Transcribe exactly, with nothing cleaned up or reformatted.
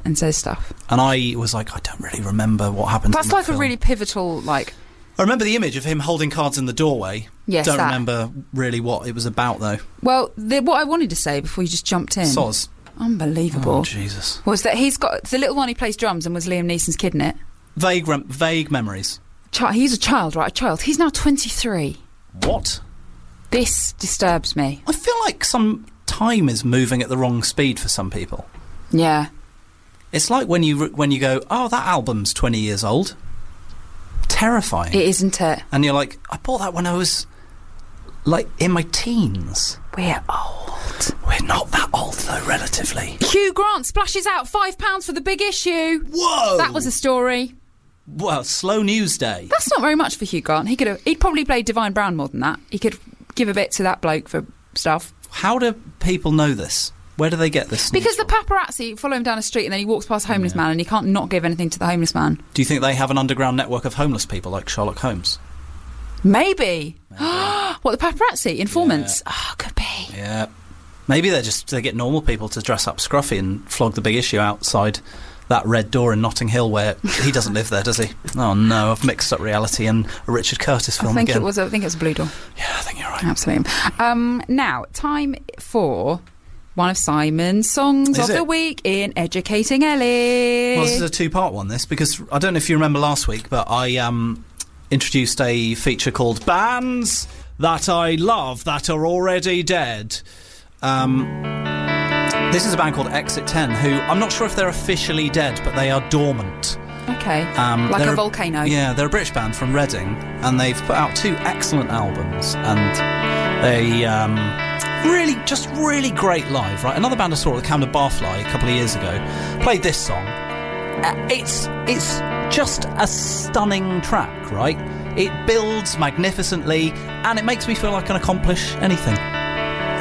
and says stuff. And I was like, I don't really remember what happened. That's in that like film. a really pivotal, like... I remember the image of him holding cards in the doorway. Yes, Don't that. remember really what it was about, though. Well, the, what I wanted to say before you just jumped in... Soz. Unbelievable. Oh, Jesus. Was that he's got... The little one who plays drums and was Liam Neeson's kid in it. Vague, rem- vague memories. Ch- he's a child, right? A child. He's now twenty-three. What? This disturbs me. I feel like some time is moving at the wrong speed for some people. Yeah. It's like when you when you go, oh, that album's twenty years old. Terrifying. It isn't it? And you're like, I bought that when I was, like, in my teens. We're old. We're not that old, though, relatively. Hugh Grant splashes out five pounds for The Big Issue. Whoa! That was a story. Well, slow news day. That's not very much for Hugh Grant. He could have. He'd probably played Divine Brown more than that. He could give a bit to that bloke for stuff. How do people know this? Where do they get this? Because news the from? paparazzi follow him down the street and then he walks past a homeless Yeah. man and he can't not give anything to the homeless man. Do you think they have an underground network of homeless people like Sherlock Holmes? Maybe. Maybe. What, the paparazzi? Informants? Oh, could be. Yeah. Maybe they're just they get normal people to dress up scruffy and flog The Big Issue outside that red door in Notting Hill where he doesn't live there, does he? Oh no, I've mixed up reality and a Richard Curtis film I think again. it was. I think it was a Blue Door. Yeah, I think you're right. Absolutely. Um, now, time for one of Simon's songs Is of it? the week in Educating Ellie. Well, this is a two-part one, this, because I don't know if you remember last week, but I um, introduced a feature called Bands That I Love That Are Already Dead. Um... This is a band called Exit ten, who I'm not sure if they're officially dead, but they are dormant. Okay. Um, like they're a volcano. Yeah, they're a British band from Reading, and they've put out two excellent albums, and they um, really, just really great live, right? Another band I saw at the Camden Barfly a couple of years ago played this song. Uh, it's it's just a stunning track, right? It builds magnificently, and it makes me feel I can accomplish anything.